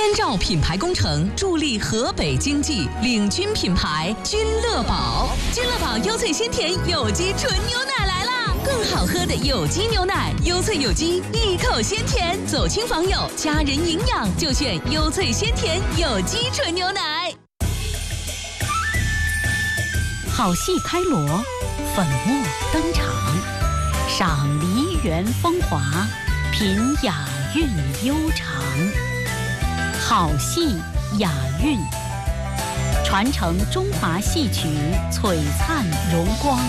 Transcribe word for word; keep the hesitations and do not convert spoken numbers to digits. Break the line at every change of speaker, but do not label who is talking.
关照品牌工程，助力河北经济，领军品牌君乐宝。君乐宝优萃鲜甜有机纯牛奶来啦！更好喝的有机牛奶，优萃有机，一口鲜甜。走亲访友，家人营养就选优萃鲜甜有机纯牛奶。
好戏开锣，粉墨登场，赏梨园风华，品雅韵悠长。好戏雅韵，传承中华戏曲璀璨荣光。